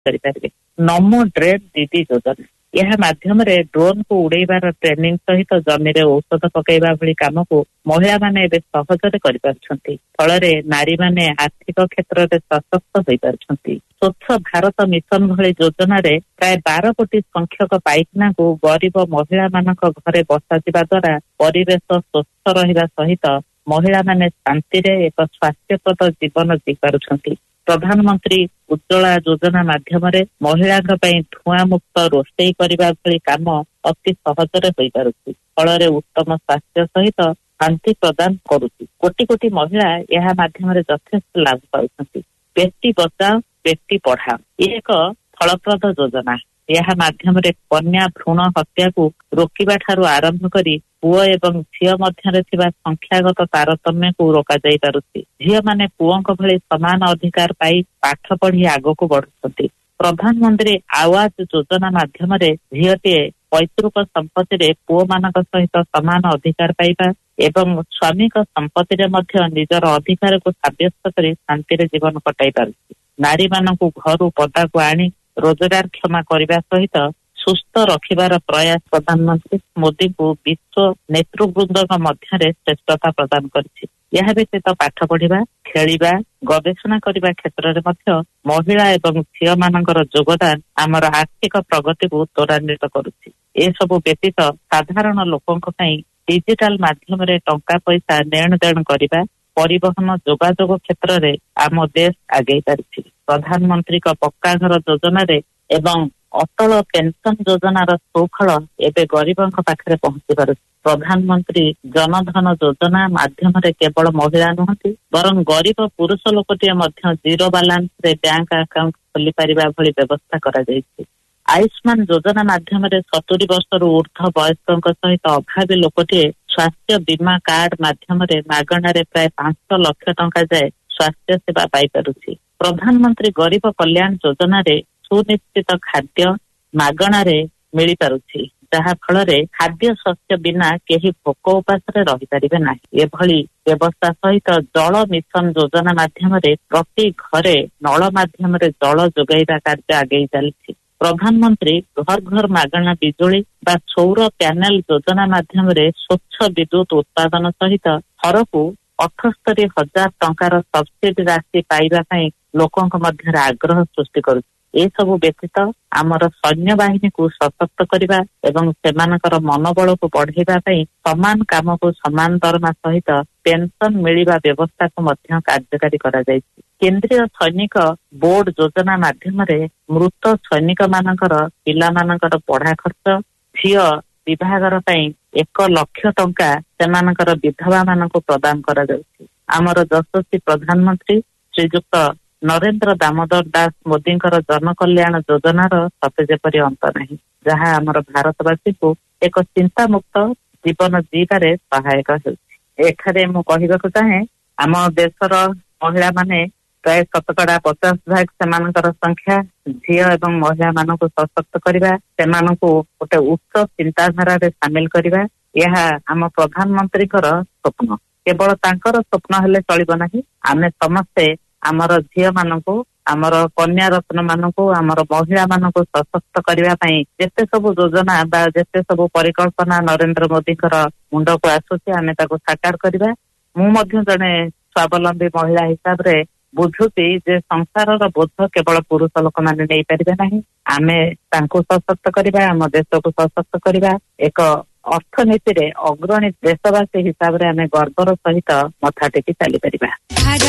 କରିପାରିବେ। ନମୋ ଡ୍ରେନ୍ ଦିଦି ଯୋଜନା ଏହା ମାଧ୍ୟମରେ ଡ୍ରୋନ୍ କୁ ଉଡେଇବାର ଟ୍ରେନିଂ ସହିତ ଜମିରେ ଔଷଧ ପକାଇବା ଭଳି କାମକୁ ମହିଳାମାନେ ଏବେ ସହଜରେ କରିପାରୁଛନ୍ତି। ଫଳରେ ନାରୀମାନେ ଆର୍ଥିକ କ୍ଷେତ୍ରରେ ସଶକ୍ତ ହୋଇପାରୁଛନ୍ତି। ସ୍ୱଚ୍ଛ ଭାରତ ମିଶନ ଭଳି ଯୋଜନାରେ ପ୍ରାୟ 12 କୋଟି ସଂଖ୍ୟକ ପାଇଖାନାକୁ ଗରିବ ମହିଳାମାନଙ୍କ ଘରେ ବସାଯିବା ଦ୍ୱାରା ପରିବେଶ ସ୍ୱଚ୍ଛ ରହିବା ସହିତ ମହିଳାମାନେ ଶାନ୍ତିରେ ଏକ ସ୍ୱାସ୍ଥ୍ୟପ୍ରଦ ଜୀବନ ଜିଇପାରୁଛନ୍ତି। ପ୍ରଧାନମନ୍ତ୍ରୀ ଉଜ୍ଜଳା ଯୋଜନା ମାଧ୍ୟମରେ ମହିଳାଙ୍କ ପାଇଁ ଧୂଆଁ ମୁକ୍ତ ରୋଷେଇ କରିବା ଭଳି କାମ ଅତି ସହଜରେ ହୋଇପାରୁଛି। ଫଳରେ ଉତ୍ତମ ସ୍ୱାସ୍ଥ୍ୟ ସହିତ ଶାନ୍ତି ପ୍ରଦାନ କରୁଛି। କୋଟି କୋଟି ମହିଳା ଏହା ମାଧ୍ୟମରେ ଯଥେଷ୍ଟ ଲାଭ ପାଉଛନ୍ତି। ବେଟି ବଚାଓ ବେଟି ପଢାଓ ଏକ ଫଳପ୍ରଦ ଯୋଜନା। ଏହା ମାଧ୍ୟମରେ କନ୍ୟା ଭ୍ରୂଣ ହତ୍ୟାକୁ ରୋକିବା ଠାରୁ ଆରମ୍ଭ କରି ପୁଅ ଏବଂ ଝିଅ ମଧ୍ୟରେ ଥିବା ସଂଖ୍ୟାଗତ ତାରତମ୍ୟକୁ ରୋକାଯାଇ ପାରୁଛି। ଝିଅମାନେ ପୁଅଙ୍କ ଭଳି ସମାନ ଅଧିକାର ପାଇ ପାଠ ପଢି ଆଗକୁ ବଢୁଛନ୍ତି। ପ୍ରଧାନମନ୍ତ୍ରୀ ଆୱାଜ ଯୋଜନା ମାଧ୍ୟମରେ ଝିଅଟିଏ ପୈତୃକ ସମ୍ପତ୍ତିରେ ପୁଅମାନଙ୍କ ସହିତ ସମାନ ଅଧିକାର ପାଇବା ଏବଂ ସ୍ୱାମୀଙ୍କ ସମ୍ପତ୍ତିରେ ମଧ୍ୟ ନିଜର ଅଧିକାରକୁ ସାବ୍ୟସ୍ତ କରି ଶାନ୍ତିରେ ଜୀବନ କଟାଇ ପାରୁଛି। ନାରୀମାନଙ୍କୁ ଘରୁ ପଦାକୁ ଆଣି ରୋଜଗାର କ୍ଷମା କରିବା ସହିତ ସୁସ୍ଥ ରଖିବାର ପ୍ରୟାସ ପ୍ରଧାନମନ୍ତ୍ରୀ ମୋଦିଙ୍କୁ ବିଶ୍ୱ ନେତୃବୃନ୍ଦଙ୍କ ମଧ୍ୟରେ ଶ୍ରେଷ୍ଠତା ପ୍ରଦାନ କରିଛି। ଏହା ବ୍ୟତୀତ ପାଠ ପଢିବା, ଖେଳିବା, ଗବେଷଣା କରିବା କ୍ଷେତ୍ରରେ ମଧ୍ୟ ମହିଳା ଏବଂ ଝିଅମାନଙ୍କର ଯୋଗଦାନ ଆମର ଆର୍ଥିକ ପ୍ରଗତିକୁ ତ୍ୱରାନ୍ୱିତ କରୁଛି। ଏସବୁ ବ୍ୟତୀତ ସାଧାରଣ ଲୋକଙ୍କ ପାଇଁ ଡିଜିଟାଲ ମାଧ୍ୟମରେ ଟଙ୍କା ପଇସା ନେଣ ଦେଣ କରିବା, ପରିବହନ ଯୋଗାଯୋଗ କ୍ଷେତ୍ରରେ ଆମ ଦେଶ ଆଗେଇ ପାରିଛି। ପ୍ରଧାନମନ୍ତ୍ରୀଙ୍କ ପକ୍କା ଘର ଯୋଜନାରେ ଏବଂ ଅଟଳ ପେନସନ ଯୋଜନାର ସୁଫଳ ଏବେ ଗରିବଙ୍କ ପାଖରେ ପହଞ୍ଚି ପାରୁଛି। ପ୍ରଧାନମନ୍ତ୍ରୀ ଜନଧନ ଯୋଜନା ମାଧ୍ୟମରେ କେବଳ ମହିଳା ନୁହନ୍ତି ବରଂ ଗରିବ ପୁରୁଷ ଲୋକଟିଏ ମଧ୍ୟ ଜିରୋ ବାଲାନ୍ସରେ ବ୍ୟାଙ୍କ ଆକାଉଣ୍ଟ ଖୋଲି ପାରିବା ଭଳି ବ୍ୟବସ୍ଥା କରାଯାଇଛି। ଆୟୁଷ୍ମାନ ଯୋଜନା ମାଧ୍ୟମରେ 70 ବର୍ଷରୁ ଉର୍ଦ୍ଧ୍ୱ ବୟସ୍କଙ୍କ ସହିତ ଅଭାବୀ ଲୋକଟିଏ ସ୍ୱାସ୍ଥ୍ୟ ବୀମା କାର୍ଡ ମାଧ୍ୟମରେ ମାଗଣାରେ ପ୍ରାୟ 500 ଲକ୍ଷ ଟଙ୍କା ଯାଏ ସ୍ୱାସ୍ଥ୍ୟ ସେବା ପାଇପାରୁଛି। ପ୍ରଧାନମନ୍ତ୍ରୀ ଗରିବ କଲ୍ୟାଣ ଯୋଜନାରେ ସୁନିଶ୍ଚିତ ଖାଦ୍ୟ ମାଗଣାରେ ମିଳିପାରୁଛି, ଯାହା ଫଳରେ ଖାଦ୍ୟ ଶସ୍ୟ ବିନା କେହି ଭୋକ ଉପାସରେ ରହିପାରିବେ ନାହିଁ। ଏଭଳି ବ୍ୟବସ୍ଥା ସହିତ ଜଳ ମିଶନ ଯୋଜନା ମାଧ୍ୟମରେ ପ୍ରତି ଘରେ ନଳ ମାଧ୍ୟମରେ ଜଳ ଯୋଗାଇବା କାର୍ଯ୍ୟ ଆଗେଇ ଚାଲିଛି। ପ୍ରଧାନମନ୍ତ୍ରୀ ଘର ଘର ମାଗଣା ବିଜୁଳି ବା ସୌର ପ୍ୟାନେଲ ଯୋଜନା ମାଧ୍ୟମରେ ସ୍ୱଚ୍ଛ ବିଦ୍ୟୁତ ଉତ୍ପାଦନ ସହିତ ଥରକୁ 78,000 ଟଙ୍କାର ସବସିଡି ରାଶି ପାଇବା ପାଇଁ ଲୋକଙ୍କ ମଧ୍ୟରେ ଆଗ୍ରହ ସୃଷ୍ଟି କରୁଛି। ଏସବୁ ବ୍ୟତୀତ ଆମର ସୈନ୍ୟ ବାହିନୀକୁ ସଶକ୍ତ କରିବା ଏବଂ ସେମାନଙ୍କର ମନୋବଳକୁ ବଢାଇବା ପାଇଁ ସମାନ କାମକୁ ସମାନ ଦରମା ସହିତ ପେନସନ ମିଳିବା ବ୍ୟବସ୍ଥାକୁ ମଧ୍ୟ କାର୍ଯ୍ୟକାରୀ କରାଯାଇଛି। କେନ୍ଦ୍ରୀୟ ସୈନିକ ବୋର୍ଡ ଯୋଜନା ମାଧ୍ୟମରେ ମୃତ ସୈନିକ ମାନଙ୍କର ପିଲାମାନଙ୍କର ପଢା ଖର୍ଚ୍ଚ, ଝିଅ ବିଭାଗର ପାଇଁ 1 ଲକ୍ଷ ଟଙ୍କା ସେମାନଙ୍କର ବିଧବା ମାନଙ୍କୁ ପ୍ରଦାନ କରାଯାଉଛି। ଆମର ଯଶସ୍ୱୀ ପ୍ରଧାନମନ୍ତ୍ରୀ ଶ୍ରୀଯୁକ୍ତ ନରେନ୍ଦ୍ର ଦାମୋଦର ଦାସ ମୋଦିଙ୍କର ଜନକଲ୍ୟାଣ ଯୋଜନାର ସତେ ଯେପରି ଅନ୍ତ ନାହିଁ, ଯାହା ଆମର ଭାରତବାସୀଙ୍କୁ ଏକ ଚିନ୍ତାମୁକ୍ତ ଜୀବନ ଜୀଇବାରେ ସହାୟକ ହେଉଛି। ଏଠାରେ ମୁଁ କହିବାକୁ ଚାହେଁ, ଆମ ଦେଶର ମହିଳାମାନେ ପ୍ରାୟ 50% ସେମାନଙ୍କର ସଂଖ୍ୟା ଝିଅ ଏବଂ ମହିଳା ମାନଙ୍କୁ ସଶକ୍ତ କରିବା, ସେମାନଙ୍କୁ ଗୋଟେ ଉଚ୍ଚ ଚିନ୍ତାଧାରାରେ ସାମିଲ କରିବା, ଏହା ଆମ ପ୍ରଧାନମନ୍ତ୍ରୀଙ୍କର ସ୍ୱପ୍ନ। କେବଳ ତାଙ୍କର ସ୍ୱପ୍ନ ହେଲେ ଚଳିବ ନାହିଁ, ଆମେ ସମସ୍ତେ ଆମର ଝିଅ ମାନଙ୍କୁ, ଆମର କନ୍ୟା ରତ୍ନ ମାନଙ୍କୁ, ଆମର ମହିଳା ମାନଙ୍କୁ ସଶକ୍ତ କରିବା ପାଇଁ ଯେତେ ସବୁ ଯୋଜନା ବା ଯେତେ ସବୁ ପରିକଳ୍ପନା ନରେନ୍ଦ୍ର ମୋଦିଙ୍କର ମୁଣ୍ଡକୁ ଆସୁଛି ଆମେ ତାକୁ ସାକାର କରିବା। ମୁଁ ମଧ୍ୟ ଜଣେ ସ୍ୱାବଲମ୍ବୀ ମହିଳା ହିସାବରେ ବୁଝୁଛି ଯେ ସଂସାରର ବୋଝ କେବଳ ପୁରୁଷ ଲୋକମାନେ ନେଇପାରିବେ ନାହିଁ। ଆମେ ତାଙ୍କୁ ସଶକ୍ତ କରିବା, ଆମ ଦେଶକୁ ସଶକ୍ତ କରିବା, ଏକ ଅର୍ଥନୀତିରେ ଅଗ୍ରଣୀ ଦେଶବାସୀ ହିସାବରେ ଆମେ ଗର୍ବର ସହିତ ମଥା ଟେକି ଚାଲିପାରିବା।